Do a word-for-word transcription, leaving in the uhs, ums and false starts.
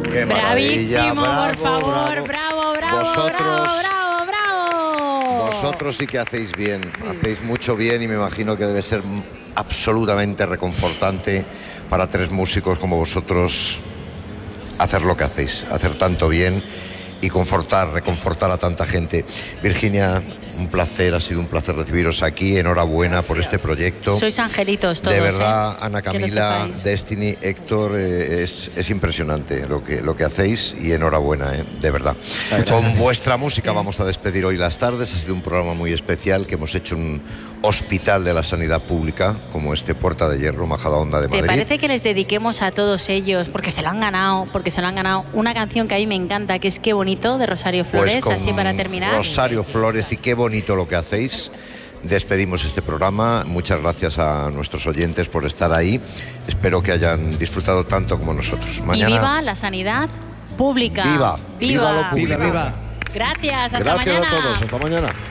Qué maravilla. Bravísimo, Bravo, por favor, bravo, bravo, bravo, Vosotros, bravo, bravo, bravo. Vosotros sí que hacéis bien, sí. hacéis mucho bien y me imagino que debe ser absolutamente reconfortante para tres músicos como vosotros hacer lo que hacéis, hacer tanto bien y confortar, reconfortar a tanta gente. Virginia, un placer, ha sido un placer recibiros aquí, enhorabuena Gracias. por este proyecto. Sois angelitos todos. De verdad, ¿eh? Ana Camila, Destiny, Héctor, eh, es, es impresionante lo que, lo que hacéis y enhorabuena, eh, de verdad. Gracias. Con vuestra música vamos a despedir hoy las tardes, ha sido un programa muy especial que hemos hecho un hospital de la sanidad pública como este Puerta de Hierro, Majadahonda de Madrid. ¿Te parece que les dediquemos a todos ellos, porque se lo han ganado, porque se lo han ganado, una canción que a mí me encanta, que es Qué bonito, de Rosario Flores, pues así para terminar? Rosario Flores, y qué bonito lo que hacéis. Despedimos este programa. Muchas gracias a nuestros oyentes por estar ahí. Espero que hayan disfrutado tanto como nosotros. Mañana... Y viva la sanidad pública. Viva, viva, viva lo público. Viva, viva. Gracias, hasta Gracias mañana. Gracias a todos, hasta mañana.